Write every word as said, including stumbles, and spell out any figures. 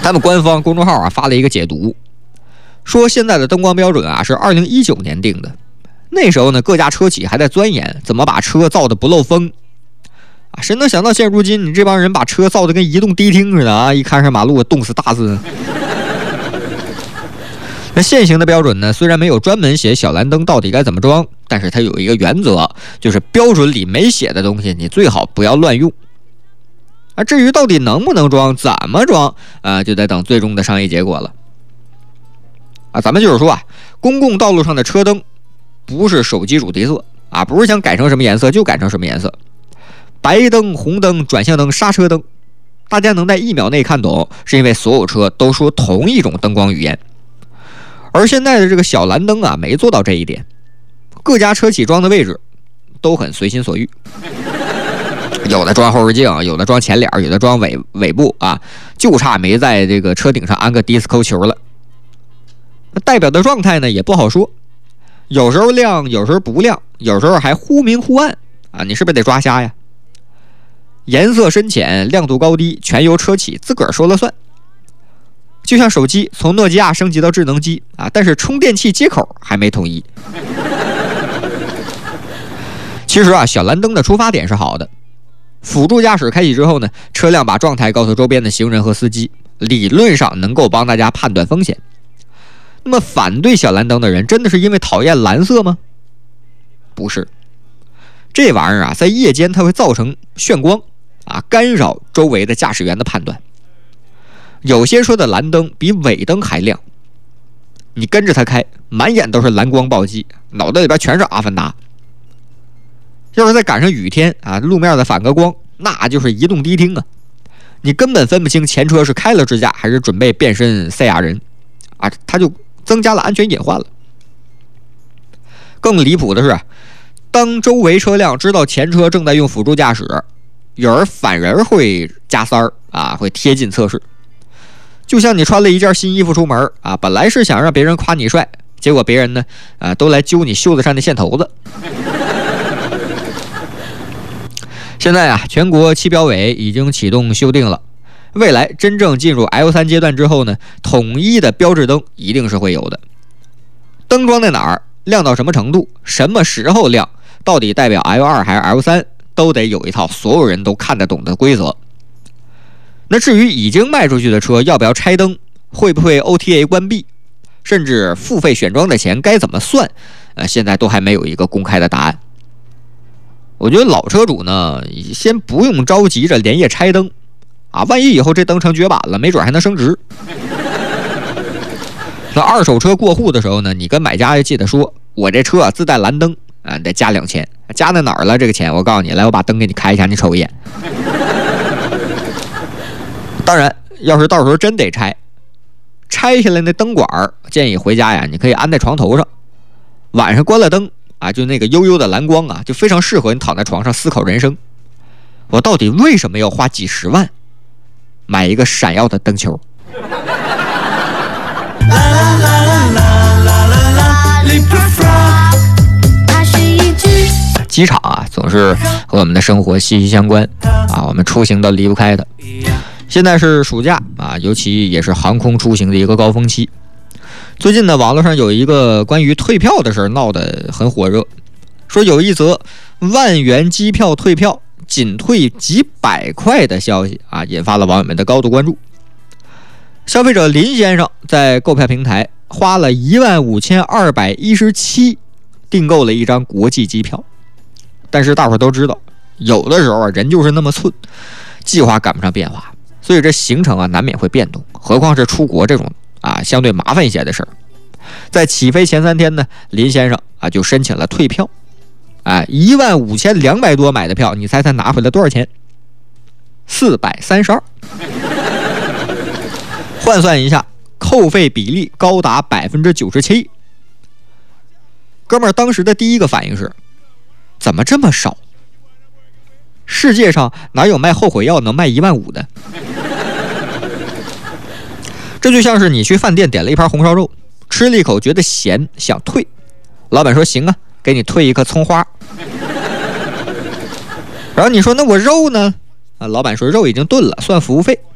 他们官方公众号啊发了一个解读，说现在的灯光标准啊是二零一九年定的，那时候呢各家车企还在钻研怎么把车造的不漏风啊，谁能想到现如今你这帮人把车造的跟移动迪厅似的啊，一看上马路冻死大字。那现行的标准呢，虽然没有专门写小蓝灯到底该怎么装，但是它有一个原则，就是标准里没写的东西，你最好不要乱用。啊，至于到底能不能装、怎么装啊，就得等最终的商业结果了。啊，咱们就是说啊，公共道路上的车灯不是手机主题色啊，不是想改成什么颜色就改成什么颜色。白灯、红灯、转向灯、刹车灯，大家能在一秒内看懂，是因为所有车都说同一种灯光语言。而现在的这个小蓝灯啊，没做到这一点，各家车企装的位置都很随心所欲，有的装后视镜，有的装前脸，有的装尾尾部啊，就差没在这个车顶上安个迪斯科球了。代表的状态呢也不好说，有时候亮，有时候不亮，有时候还忽明忽暗啊，你是不是得抓瞎呀？颜色深浅、亮度高低，全由车企自个儿说了算。就像手机从诺基亚升级到智能机啊，但是充电器接口还没统一。其实啊，小蓝灯的出发点是好的，辅助驾驶开启之后呢，车辆把状态告诉周边的行人和司机，理论上能够帮大家判断风险。那么反对小蓝灯的人真的是因为讨厌蓝色吗？不是，这玩意儿啊，在夜间它会造成眩光啊，干扰周围的驾驶员的判断。有些车的蓝灯比尾灯还亮，你跟着它开，满眼都是蓝光暴击，脑袋里边全是阿凡达。要是再赶上雨天啊，路面的反个光，那就是移动迪厅啊，你根本分不清前车是开了支架还是准备变身赛亚人啊，它就增加了安全隐患了。更离谱的是，当周围车辆知道前车正在用辅助驾驶，有人反而会加塞儿啊，会贴近测试。就像你穿了一件新衣服出门啊，本来是想让别人夸你帅，结果别人呢啊都来揪你袖子上的线头子。现在啊，全国汽标委已经启动修订了，未来真正进入 L 三 阶段之后呢，统一的标志灯一定是会有的。灯装在哪儿，亮到什么程度，什么时候亮，到底代表 L 二 还是 L 三，都得有一套所有人都看得懂的规则。那至于已经卖出去的车要不要拆灯，会不会 O T A 关闭，甚至付费选装的钱该怎么算，呃，现在都还没有一个公开的答案。我觉得老车主呢，先不用着急着连夜拆灯啊，万一以后这灯成绝版了，没准还能升值。那二手车过户的时候呢，你跟买家记得说，我这车啊自带蓝灯啊，得加两千，加在哪儿了？这个钱我告诉你，来，我把灯给你开一下，你瞅一眼。当然，要是到时候真得拆，拆下来那灯管建议回家呀，你可以安在床头上，晚上关了灯啊，就那个悠悠的蓝光啊，就非常适合你躺在床上思考人生。我到底为什么要花几十万买一个闪耀的灯球？机场啊，总是和我们的生活息息相关啊，我们出行都离不开的。现在是暑假啊，尤其也是航空出行的一个高峰期。最近呢，网络上有一个关于退票的事闹得很火热，说有一则万元机票退票仅退几百块的消息啊，引发了网友们的高度关注。消费者林先生在购票平台花了一万五千二百一十七订购了一张国际机票，但是大伙都知道，有的时候啊，人就是那么寸，计划赶不上变化。所以这行程啊难免会变动，何况是出国这种啊相对麻烦一些的事儿。在起飞前三天呢，林先生啊就申请了退票，哎，一万五千两百多买的票，你猜他拿回来多少钱？四百三十二。换算一下，扣费比例高达百分之九十七。哥们儿当时的第一个反应是，怎么这么少？世界上哪有卖后悔药能卖一万五的？这就像是你去饭店点了一盘红烧肉，吃了一口觉得咸想退，老板说行啊，给你退一颗葱花。然后你说那我肉呢？啊，老板说肉已经炖了，算服务费。